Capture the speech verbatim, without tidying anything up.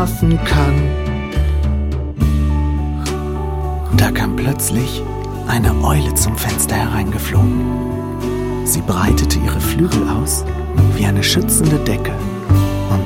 schlafen kann. Da kam plötzlich eine Eule zum Fenster hereingeflogen. Sie breitete ihre Flügel aus wie eine schützende Decke